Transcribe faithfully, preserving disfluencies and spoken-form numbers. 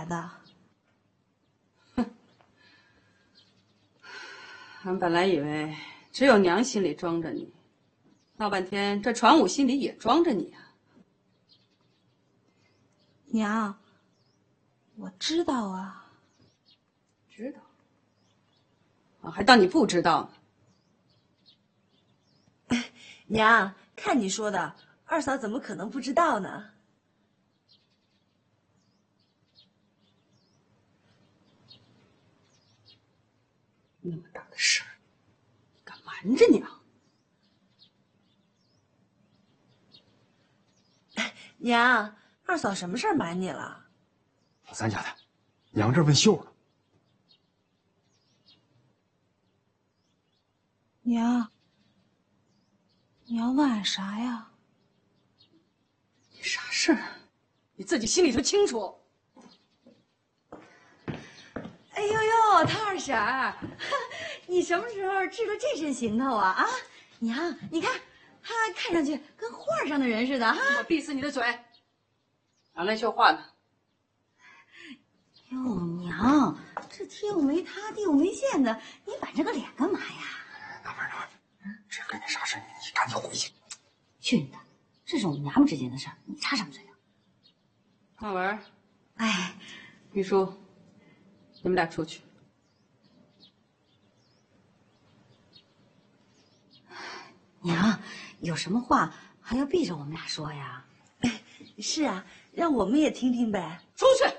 的？ 哼，俺本来以为只有娘心里装着你，闹半天这传武心里也装着你啊。 娘，我知道啊。 知道？啊，还当你不知道呢。娘，看你说的，二嫂怎么可能不知道呢？ 那么大的事儿，敢瞒着娘？ 娘，二嫂什么事儿瞒你了？ 老三家的，娘这问秀呢。 娘，你要问俺啥呀？ 你啥事儿？你自己心里头清楚。 哎呦呦，他二婶儿，你什么时候治了这身行头啊？啊，娘，你看，他看上去跟画上的人似的哈！ 我闭死你的嘴！让那秀画呢？ 哟，娘，这天又没塌地又没陷的，你板这个脸干嘛呀？ 那玩意儿，这跟你啥事？你赶紧回去。 去你的！这是我们娘们之间的事儿，你插什么嘴啊？ 茂文， 哎， 玉书，你们俩出去。 娘，有什么话还要避着我们俩说呀？哎，是啊，让我们也听听呗。 出去！